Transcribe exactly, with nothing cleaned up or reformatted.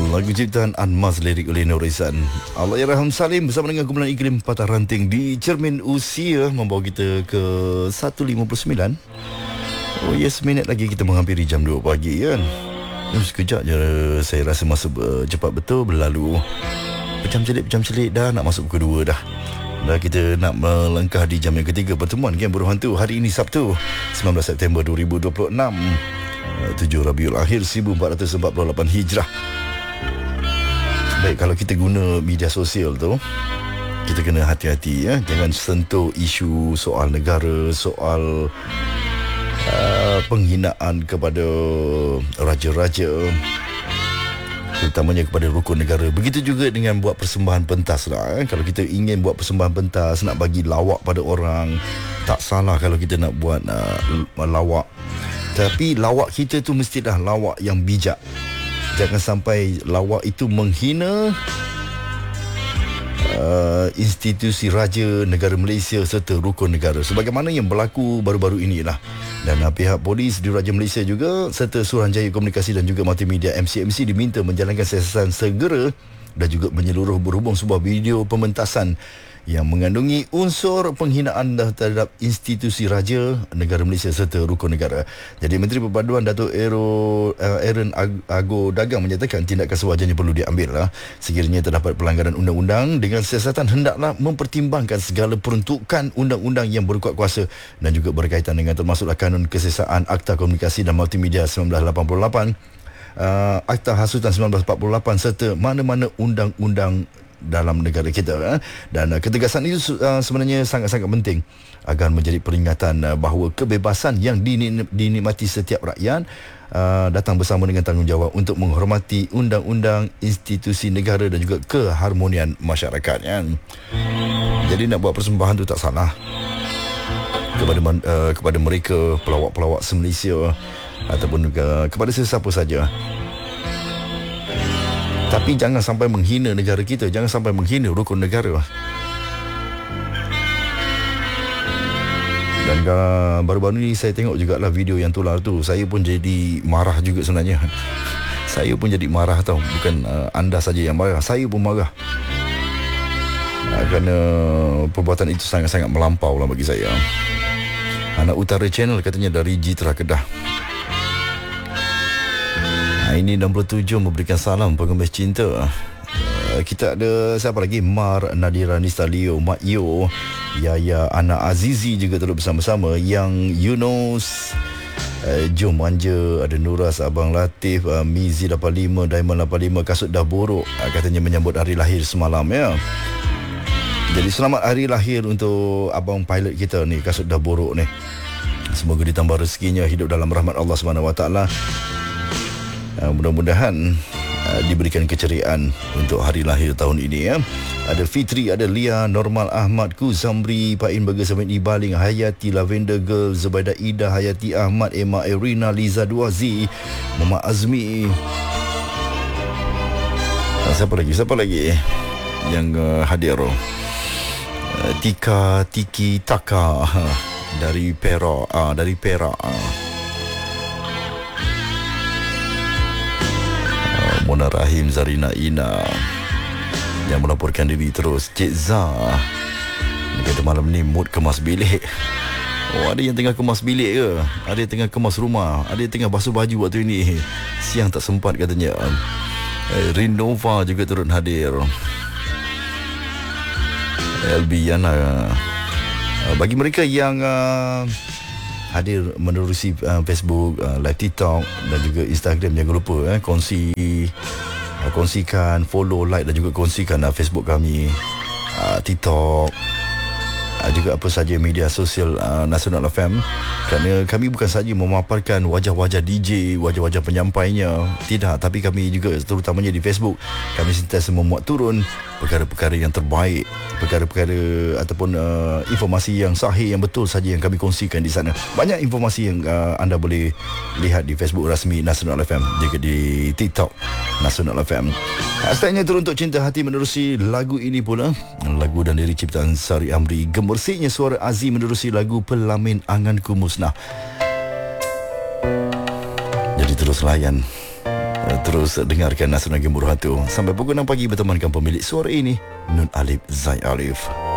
Lagu ciptaan Anmas, lirik oleh Nur Ihsan. Allahyarham Salim bersama dengan kumpulan Iklim Patah Ranting di Cermin Usia membawa kita ke satu lima puluh sembilan. Oh ya, yes, seminit lagi kita menghampiri jam dua pagi kan. Hmm, sekejap je saya rasa masa uh, cepat betul berlalu. Pecam celik, pecam celik dah nak masuk pukul dua dah. Dah kita nak melangkah di jam yang ketiga pertemuan Game Buruh Hantu. Hari ini Sabtu sembilan belas September dua ribu dua puluh enam, tujuh Rabiul Akhir seribu empat ratus empat puluh lapan Hijrah. Baik, kalau kita guna media sosial tu, kita kena hati-hati ya. Jangan sentuh isu soal negara, soal uh, penghinaan kepada raja-raja, terutamanya kepada rukun negara. Begitu juga dengan buat persembahan pentas lah, eh. Kalau kita ingin buat persembahan pentas, nak bagi lawak pada orang, tak salah kalau kita nak buat uh, lawak. Tapi lawak kita tu mestilah lawak yang bijak. Jangan sampai lawak itu menghina uh, institusi raja negara Malaysia serta rukun negara, sebagaimana yang berlaku baru-baru inilah. Dan uh, pihak polis di Raja Malaysia juga serta Suruhanjaya Komunikasi dan juga Multimedia M C M C diminta menjalankan siasatan segera dan juga menyeluruh berhubung sebuah video pementasan yang mengandungi unsur penghinaan terhadap institusi raja negara Malaysia serta rukun negara. Jadi Menteri Perpaduan Datuk Ero, uh, Aaron Ago Dagang menyatakan tindakan sewajarnya perlu diambil lah. Sekiranya terdapat pelanggaran undang-undang, dengan siasatan hendaklah mempertimbangkan segala peruntukan undang-undang yang berkuat kuasa dan juga berkaitan dengan termasuklah Kanun Kesesaan, Akta Komunikasi dan Multimedia sembilan belas lapan puluh lapan, uh, Akta Hasutan sembilan belas empat puluh lapan serta mana-mana undang-undang dalam negara kita, eh? Dan uh, ketegasan itu uh, sebenarnya sangat-sangat penting agar menjadi peringatan uh, bahawa kebebasan yang dinikmati setiap rakyat uh, datang bersama dengan tanggungjawab untuk menghormati undang-undang, institusi negara dan juga keharmonian masyarakat, ya? Jadi nak buat persembahan tu tak salah kepada uh, kepada mereka pelawak-pelawak se-Malaysia ataupun uh, kepada sesiapa saja. Tapi jangan sampai menghina negara kita, jangan sampai menghina rukun negara. Dan uh, baru-baru ni saya tengok jugalah video yang tular tu. Saya pun jadi marah juga sebenarnya. Saya pun jadi marah tau. Bukan uh, anda saja yang marah, saya pun marah. Uh, kerana perbuatan itu sangat-sangat melampau lah bagi saya. Anak Utara Channel katanya dari Jitra Kedah. Ini enam puluh tujuh memberikan salam pengemis cinta. Uh, kita ada siapa lagi? Mar, Nadira Nista Leo, Mak Yo, Yaya, Ana Azizi juga turut bersama-sama. Yang Yunus, uh, Jom Manja, ada Nuras, Abang Latif, uh, Mizi lapan lima, Diamond lapan lima, Kasut Dah Borok, uh, katanya menyambut hari lahir semalam, ya. Jadi selamat hari lahir untuk abang pilot kita ni, Kasut Dah Borok ni. Semoga ditambah rezekinya, hidup dalam rahmat Allah Subhanahu Wa Taala. Uh, mudah-mudahan uh, diberikan keceriaan untuk hari lahir tahun ini, ya. Ada Fitri, ada Lia, Normal Ahmad, Ku Zamri, Pain Burger Seven Ibaling, Hayati, Lavender Girl, Zubaida Ida, Hayati Ahmad, Emma Erina, Liza dua Z, Mama Azmi. Uh, siapa lagi? Siapa lagi yang uh, hadir? Uh, Tika Tiki Taka uh, dari Perak, uh, dari Perak. Uh. Mona Rahim, Zarina Ina yang melaporkan diri terus. Cik Zah, dia kata malam ni mood kemas bilik. Oh, ada yang tengah kemas bilik ke? Ada yang tengah kemas rumah, ada yang tengah basuh baju waktu ini. Siang tak sempat katanya. eh, Rinova juga turut hadir. L B Yana. Bagi mereka yang uh, hadir menerusi uh, Facebook, uh, live TikTok dan juga Instagram, jangan lupa eh, kongsi uh, kongsikan, follow, like dan juga kongsikan uh, Facebook kami, uh, TikTok, uh, juga apa saja media sosial uh, Nasional F M. Kerana kami bukan saja memaparkan wajah-wajah D J, wajah-wajah penyampainya, tidak, tapi kami juga terutamanya di Facebook, kami sentiasa memuat turun perkara-perkara yang terbaik, perkara-perkara ataupun uh, informasi yang sahih, yang betul saja yang kami kongsikan di sana. Banyak informasi yang uh, anda boleh lihat di Facebook rasmi Nasional F M, juga di TikTok Nasional F M. Hashtagnya turun untuk cinta hati menerusi lagu ini pula. Lagu dan lirik ciptaan Sari Amri. Gemersiknya suara Aziz menerusi lagu Pelamin Anganku Musnah. Jadi terus layan Terus dengarkan Nasional Gemuruh Hatu sampai pukul enam pagi bertemankan pemilik suara ini, Nun Alif Zai Alif.